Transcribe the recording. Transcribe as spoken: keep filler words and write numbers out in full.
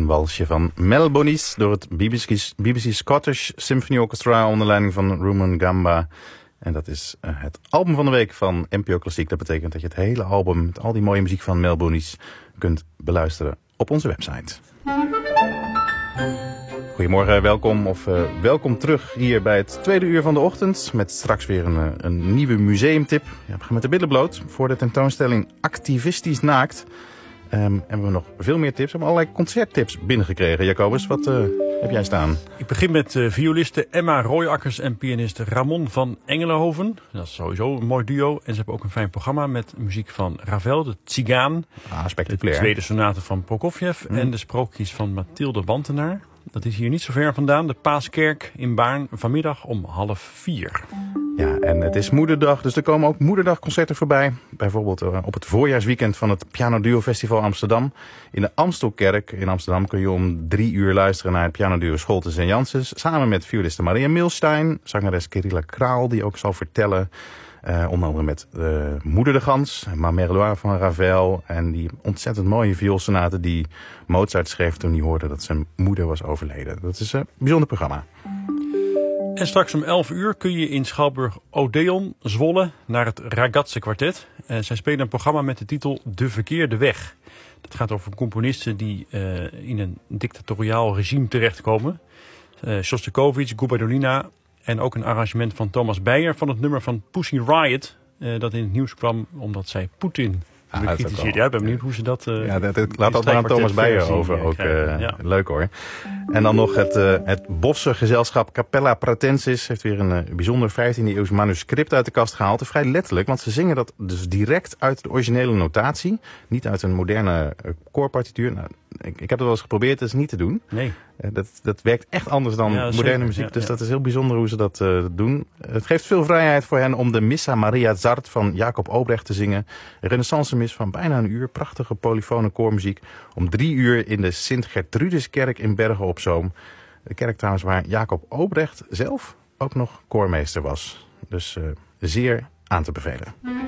walsje van Melbonis door het B B C, B B C Scottish Symphony Orchestra onder leiding van Rumen Gamba. En dat is uh, het album van de week van N P O Klassiek. Dat betekent dat je het hele album met al die mooie muziek van Melbonis kunt beluisteren op onze website. Goedemorgen, welkom of uh, welkom terug hier bij het tweede uur van de ochtend. Met straks weer een, uh, een nieuwe museumtip. Ja, we gaan met de billen bloot voor de tentoonstelling Activistisch Naakt. Um, hebben we nog veel meer tips. We hebben allerlei concerttips binnengekregen. Jacobus, wat uh, heb jij staan? Ik begin met uh, violiste Emma Rooijakkers en pianist Ramon van Engelenhoven. Dat is sowieso een mooi duo. En ze hebben ook een fijn programma met muziek van Ravel, de Tsigaan. Ah, spectaculair. De tweede sonate van Prokofjev mm. en de sprookjes van Mathilde Wantenaar. Dat is hier niet zo ver vandaan. De Paaskerk in Baarn vanmiddag om half vier. Ja, en het is moederdag, dus er komen ook moederdagconcerten voorbij. Bijvoorbeeld uh, op het voorjaarsweekend van het Piano Duo Festival Amsterdam. In de Amstelkerk in Amsterdam kun je om drie uur luisteren naar het Piano Duo Scholtes en Janssens. Samen met violiste Maria Milstein, zangeres Kirilla Kraal, die ook zal vertellen. Uh, onder andere met uh, Moeder de Gans, Ma Merloire van Ravel. En die ontzettend mooie vioolsonate die Mozart schreef toen hij hoorde dat zijn moeder was overleden. Dat is een bijzonder programma. En straks om elf uur kun je in Schouwburg Odeon, Zwolle, naar het Ragazze Kwartet. En zij spelen een programma met de titel De Verkeerde Weg. Dat gaat over componisten die uh, in een dictatoriaal regime terechtkomen. Uh, Shostakovich, Gubaidulina en ook een arrangement van Thomas Beyer van het nummer van Pussy Riot. Uh, dat in het nieuws kwam omdat zij Poetin Ah, bekritiseerd. Ja, ik ben benieuwd hoe ze dat... Uh, ja, dat, dat laat dat maar aan Thomas Beyer over. Ook, uh, ja. Leuk hoor. En dan nog het, uh, het Bosse gezelschap Capella Pratensis heeft weer een uh, bijzonder vijftiende eeuws manuscript uit de kast gehaald. Vrij letterlijk, want ze zingen dat dus direct uit de originele notatie. Niet uit een moderne uh, koorpartituur. Nou, ik, ik heb het wel eens geprobeerd, dat is niet te doen. Nee. Uh, dat, dat werkt echt anders dan ja, moderne zeker. muziek. Ja, dus ja. dat is heel bijzonder hoe ze dat uh, doen. Het geeft veel vrijheid voor hen om de Missa Maria Zart van Jacob Obrecht te zingen. Een renaissance-mis van bijna een uur. Prachtige polyfone koormuziek. Om drie uur in de Sint-Gertrudiskerk in Bergen op Zoom. De kerk trouwens waar Jacob Obrecht zelf ook nog koormeester was. Dus uh, zeer aan te bevelen.